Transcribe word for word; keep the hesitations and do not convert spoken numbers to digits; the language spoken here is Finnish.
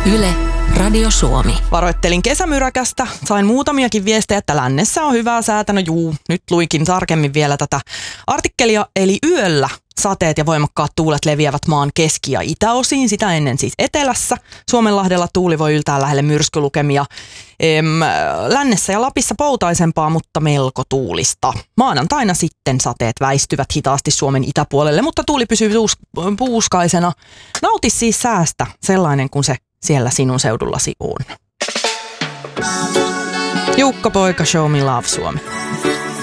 Yle, Radio Suomi. Varoittelin kesämyräkästä. Sain muutamiakin viestejä, että lännessä on hyvää säätä. No juu, nyt luikin tarkemmin vielä tätä artikkelia. Eli yöllä sateet ja voimakkaat tuulet leviävät maan keski- ja itäosiin. Sitä ennen siis etelässä. Suomenlahdella tuuli voi yltää lähelle myrskylukemia. Em, lännessä ja Lapissa poutaisempaa, mutta melko tuulista. Maanantaina sitten sateet väistyvät hitaasti Suomen itäpuolelle, mutta tuuli pysyy puus- puuskaisena. Nauti siis säästä, sellainen kuin se siellä sinun seudullasi on. Jukka Poika, Show Me Love Suomi.